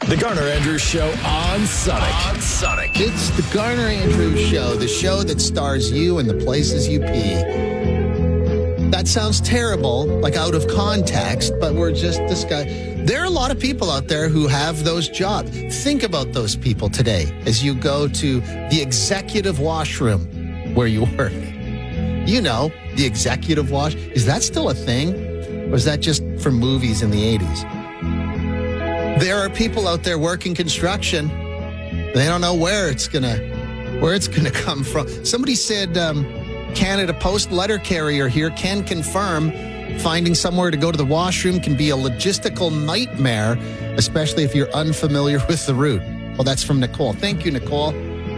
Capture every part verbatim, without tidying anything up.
The Garner Andrews Show on Sonic. On Sonic. It's the Garner Andrews Show, the show that stars you and the places you pee. That sounds terrible, like out of context, but we're just discussing. There are a lot of people out there who have those jobs. Think about those people today as you go to the executive washroom where you work. You know, the executive wash. Is that still a thing? Or is that just from movies in the eighties? There are people out there working construction. They don't know where it's gonna, where it's gonna come from. Somebody said um, Canada Post letter carrier here can confirm finding somewhere to go to the washroom can be a logistical nightmare, especially if you're unfamiliar with the route. Well, that's from Nicole. Thank you, Nicole.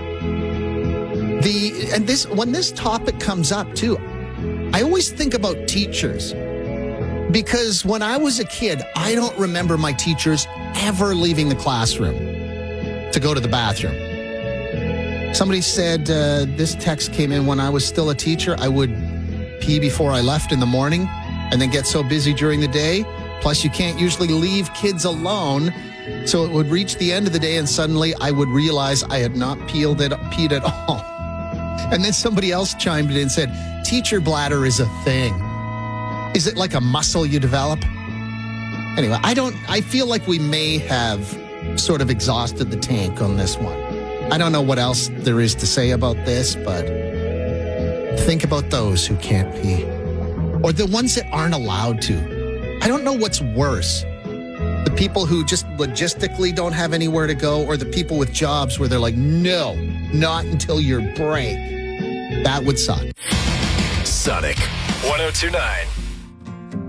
The and this when this topic comes up too, I always think about teachers. Because when I was a kid, I don't remember my teachers ever leaving the classroom to go to the bathroom. Somebody said, uh, this text came in when I was still a teacher. I would pee before I left in the morning and then get so busy during the day. Plus, you can't usually leave kids alone. So it would reach the end of the day and suddenly I would realize I had not peeled it, peed at all. And then somebody else chimed in and said, teacher bladder is a thing. Is it like a muscle you develop? Anyway, I don't, I feel like we may have sort of exhausted the tank on this one. I don't know what else there is to say about this, but think about those who can't pee. Or the ones that aren't allowed to. I don't know what's worse. The people who just logistically don't have anywhere to go, or the people with jobs where they're like, no, not until your break. That would suck. Sonic one oh two point nine.